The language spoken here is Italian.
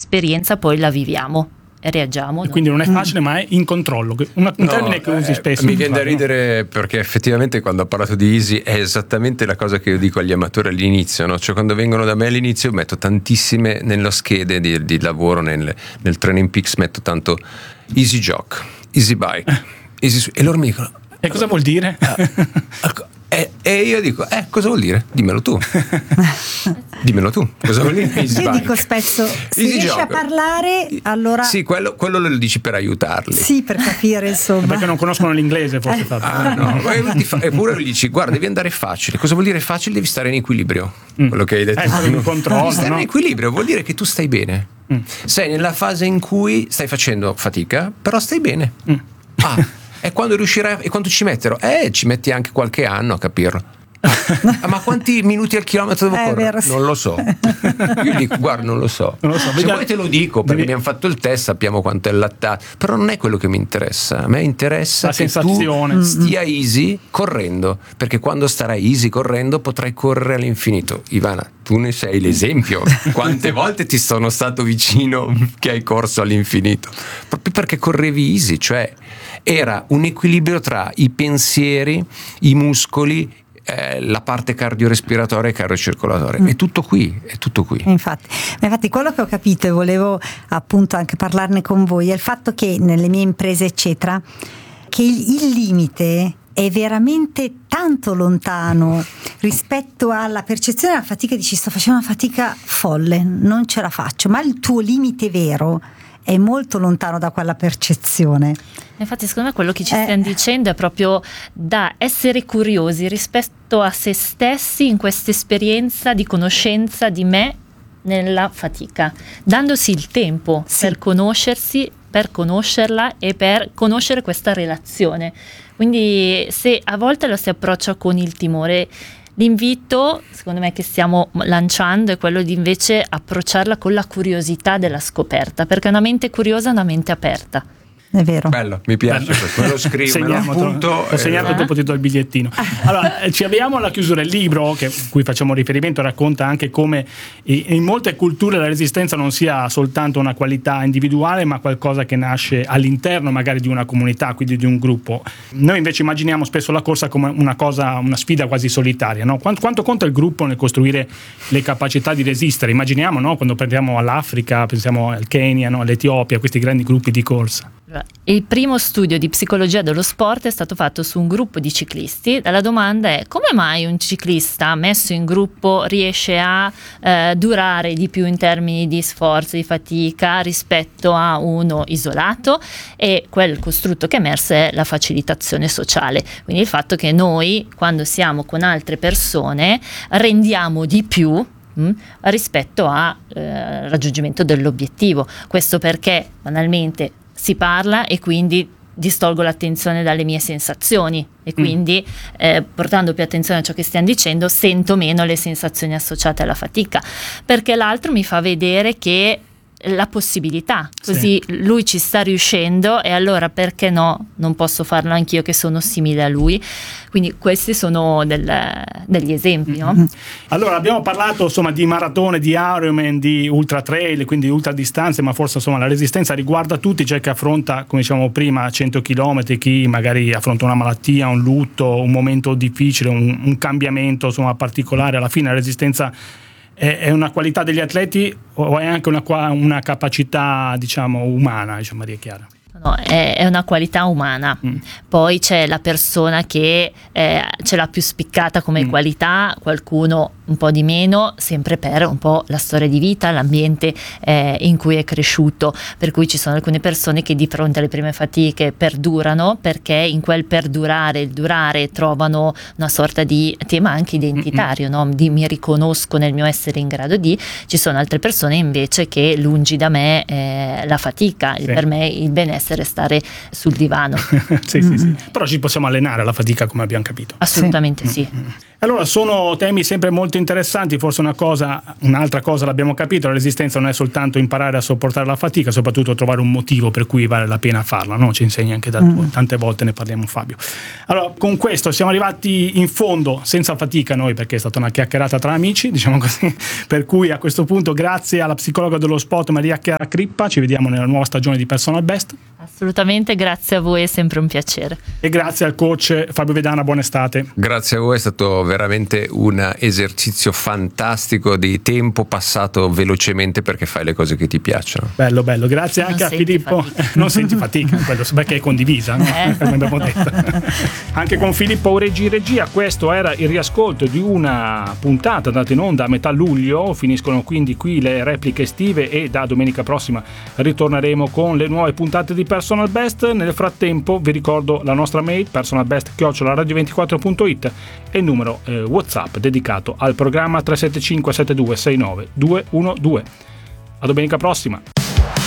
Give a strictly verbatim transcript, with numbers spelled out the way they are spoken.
esperienza poi la viviamo e reagiamo. E no? quindi non è facile, mm. ma è in controllo. Un, un no, termine che usi eh, spesso. Mi viene da ridere, no? Perché effettivamente quando ho parlato di Easy è esattamente la cosa che io dico agli amatori all'inizio, no? Cioè quando vengono da me all'inizio metto tantissime nello schede di, di lavoro, nel, nel Training Peaks metto tanto Easy Jog, Easy Bike, Easy, e loro mi dicono e cosa vuol dire? E, e io dico, eh, cosa vuol dire? Dimmelo tu. Dimmelo tu. Cosa vuol dire? Easy io bike. dico spesso, se Easy riesci jog. a parlare, allora... Sì, quello, quello lo dici per aiutarli. Sì, per capire, insomma. Perché non conoscono l'inglese, forse. Eh. Ah, no. Eppure gli dici, guarda, devi andare facile. Cosa vuol dire facile? Devi stare in equilibrio. Mm. Quello che hai detto. Eh, in controllo, devi stare no? in equilibrio, vuol dire che tu stai bene. Mm. Sei nella fase in cui stai facendo fatica, però stai bene. Mm. Ah, e quando riuscirai, e quando ci metterò? Eh, ci metti anche qualche anno a capirlo. Ah, ma quanti minuti al chilometro devo Eh, correre? vero, sì. Non lo so. Io dico, guarda, non lo so. Non lo so. Se Vediamo. vuoi te lo dico, perché Devi... abbiamo fatto il test, sappiamo quanto è il lattato. Però non è quello che mi interessa. A me interessa la che sensazione. tu stia easy correndo, perché quando starai easy correndo potrai correre all'infinito. Ivana, tu ne sei l'esempio. Quante volte ti sono stato vicino che hai corso all'infinito? Proprio perché correvi easy, cioè era un equilibrio tra i pensieri, i muscoli, eh, la parte cardiorespiratoria e cardiocircolatoria. Mm. È tutto qui, è tutto qui. Infatti, infatti quello che ho capito e volevo appunto anche parlarne con voi è il fatto che nelle mie imprese eccetera, che il, il limite è veramente tanto lontano rispetto alla percezione della fatica. Dici, sto facendo una fatica folle, non ce la faccio, ma il tuo limite vero è molto lontano da quella percezione. Infatti secondo me quello che ci Eh. stiamo dicendo è proprio da essere curiosi rispetto a se stessi in questa esperienza di conoscenza di me nella fatica, dandosi il tempo Sì. per conoscersi, per conoscerla e per conoscere questa relazione. Quindi se a volte lo si approccia con il timore, l'invito, secondo me, che stiamo lanciando è quello di invece approcciarla con la curiosità della scoperta, perché una mente curiosa è una mente aperta. È vero. Bello, mi piace Bello. questo, me lo scrivo, me lo Segniamo, appunto. ho segnato eh, dopo ti do il bigliettino. Allora, eh, ci avviamo alla chiusura. Il libro che cui facciamo riferimento racconta anche come in molte culture la resistenza non sia soltanto una qualità individuale, ma qualcosa che nasce all'interno magari di una comunità, quindi di un gruppo. Noi invece immaginiamo spesso la corsa come una cosa, una sfida quasi solitaria, no? Quanto, quanto conta il gruppo nel costruire le capacità di resistere? Immaginiamo, no? Quando pensiamo all'Africa, pensiamo al Kenya, no? All'Etiopia, questi grandi gruppi di corsa. Il primo studio di psicologia dello sport è stato fatto su un gruppo di ciclisti. La domanda è: come mai un ciclista messo in gruppo riesce a eh, durare di più in termini di sforzo, di fatica rispetto a uno isolato? E quel costrutto che è emerso è la facilitazione sociale, quindi il fatto che noi, quando siamo con altre persone, rendiamo di più mh, rispetto al eh, raggiungimento dell'obiettivo. Questo perché banalmente si parla e quindi distolgo l'attenzione dalle mie sensazioni e quindi mm. eh, portando più attenzione a ciò che stiamo dicendo sento meno le sensazioni associate alla fatica, perché l'altro mi fa vedere che la possibilità, così sì. Lui ci sta riuscendo e allora perché no, non posso farlo anch'io che sono simile a lui. Quindi questi sono del, degli esempi, no? Mm-hmm. Allora abbiamo parlato insomma di maratone, di Ironman, di ultra trail, quindi ultra distanze, ma forse insomma la resistenza riguarda tutti, c'è chi affronta, come dicevamo prima, cento chilometri, chi magari affronta una malattia, un lutto, un momento difficile, un, un cambiamento insomma particolare. Alla fine la resistenza è una qualità degli atleti o è anche una, una capacità, diciamo, umana, diciamo Maria Chiara? No, è, è una qualità umana. Mm. Poi c'è la persona che eh, ce l'ha più spiccata come mm. qualità, qualcuno un po' di meno, sempre per un po' la storia di vita, l'ambiente eh, in cui è cresciuto, per cui ci sono alcune persone che di fronte alle prime fatiche perdurano, perché in quel perdurare, il durare, trovano una sorta di tema anche identitario, mm-hmm. no? Di mi riconosco nel mio essere in grado di. Ci sono altre persone invece che lungi da me eh, la fatica, sì. Per me il benessere è stare sul divano. sì, mm-hmm. sì, sì. Però ci possiamo allenare alla fatica, come abbiamo capito. Assolutamente sì, sì. Mm-hmm. Allora, sono temi sempre molto interessanti, forse una cosa, un'altra cosa l'abbiamo capito, la resistenza non è soltanto imparare a sopportare la fatica, soprattutto trovare un motivo per cui vale la pena farla, no? Ci insegna anche da mm. tante volte, ne parliamo Fabio. Allora, con questo siamo arrivati in fondo, senza fatica noi, perché è stata una chiacchierata tra amici, diciamo così, per cui a questo punto grazie alla psicologa dello sport Maria Chiara Crippa, ci vediamo nella nuova stagione di Personal Best. Assolutamente, grazie a voi, è sempre un piacere. E grazie al coach Fabio Vedana, buona estate. Grazie a voi, è stato veramente un esercizio fantastico di tempo passato velocemente perché fai le cose che ti piacciono. Bello, bello, grazie anche non a Filippo. Fatica. Non senti fatica, quello, perché è condivisa, no? Eh. Come abbiamo detto. Anche con Filippo Uregi regia, questo era il riascolto di una puntata andata in onda a metà luglio, finiscono quindi qui le repliche estive e da domenica prossima ritorneremo con le nuove puntate di Personal Best. Nel frattempo vi ricordo la nostra mail personalbest chiocciola radio ventiquattro punto it e il numero eh, WhatsApp dedicato al programma tre sette cinque sette due sei nove due uno due. A domenica prossima.